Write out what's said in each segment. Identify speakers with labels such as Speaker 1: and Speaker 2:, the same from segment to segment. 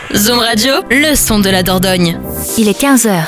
Speaker 1: Zoom Radio, le son de la Dordogne.
Speaker 2: Il est 15h.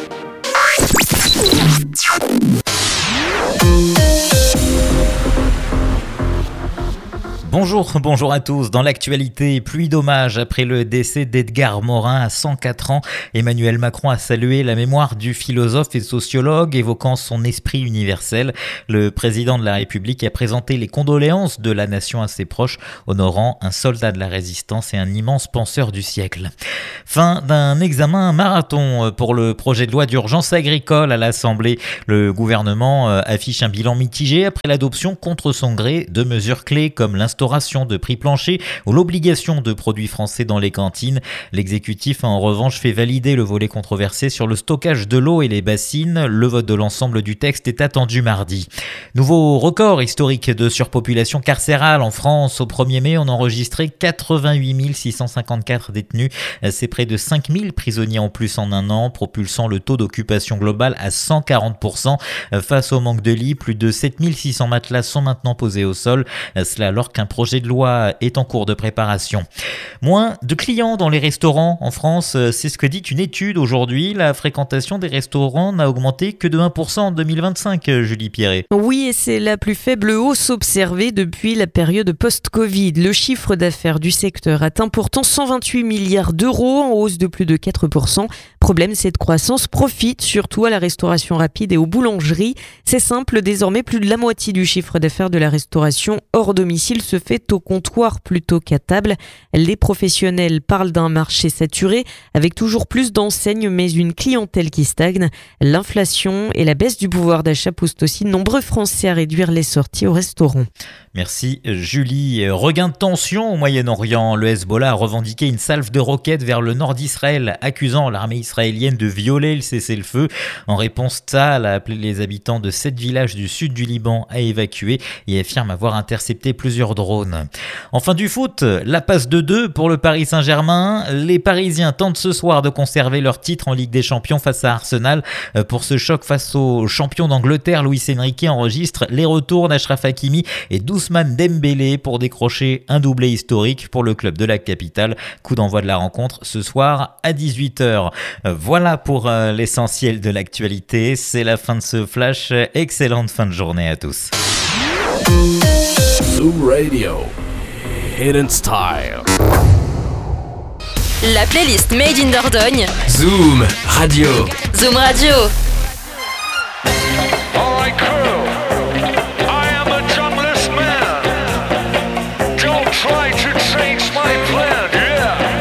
Speaker 3: Bonjour à tous. Dans l'actualité, pluie d'hommages après le décès d'Edgar Morin à 104 ans. Emmanuel Macron a salué la mémoire du philosophe et sociologue, évoquant son esprit universel. Le président de la République a présenté les condoléances de la nation à ses proches, honorant un soldat de la résistance et un immense penseur du siècle. Fin d'un examen marathon pour le projet de loi d'urgence agricole à l'Assemblée. Le gouvernement affiche un bilan mitigé après l'adoption contre son gré de mesures clés comme l'instauration de prix planchers ou l'obligation de produits français dans les cantines. L'exécutif a en revanche fait valider le volet controversé sur le stockage de l'eau et les bassines. Le vote de l'ensemble du texte est attendu mardi. Nouveau record historique de surpopulation carcérale en France. Au 1er mai, on enregistrait 88 654 détenus. C'est près de 5 000 prisonniers en plus en un an, propulsant le taux d'occupation global à 140%. Face au manque de lits, plus de 7 600 matelas sont maintenant posés au sol. Cela alors qu'un projet de loi est en cours de préparation. Moins de clients dans les restaurants en France, c'est ce que dit une étude aujourd'hui. La fréquentation des restaurants n'a augmenté que de 1% en 2025, Julie Pierret.
Speaker 4: Oui, et c'est la plus faible hausse observée depuis la période post-Covid. Le chiffre d'affaires du secteur atteint pourtant 128 milliards d'euros, en hausse de plus de 4%. Problème, cette croissance profite surtout à la restauration rapide et aux boulangeries. C'est simple, désormais plus de la moitié du chiffre d'affaires de la restauration hors domicile se fait au comptoir plutôt qu'à table. Les professionnels parlent d'un marché saturé avec toujours plus d'enseignes mais une clientèle qui stagne. L'inflation et la baisse du pouvoir d'achat poussent aussi de nombreux Français à réduire les sorties au restaurant.
Speaker 3: Merci Julie. Regain de tension au Moyen-Orient. Le Hezbollah a revendiqué une salve de roquettes vers le nord d'Israël, accusant l'armée israélienne de violer le cessez-le-feu. En réponse, Tsahal a appelé les habitants de 7 villages du sud du Liban à évacuer et affirme avoir intercepté plusieurs drones. Enfin du foot, la passe de 2 pour le Paris Saint-Germain. Les Parisiens tentent ce soir de conserver leur titre en Ligue des Champions face à Arsenal. Pour ce choc face aux champions d'Angleterre, Luis Enrique enregistre les retours d'Achraf Hakimi et d'Ousmane Dembélé pour décrocher un doublé historique pour le club de la capitale. Coup d'envoi de la rencontre ce soir à 18h. Voilà pour l'essentiel de l'actualité. C'est la fin de ce flash. Excellente fin de journée à tous.
Speaker 5: Zoom Radio, Hidden Style.
Speaker 1: La playlist Made in Dordogne.
Speaker 5: Zoom Radio.
Speaker 1: Zoom Radio.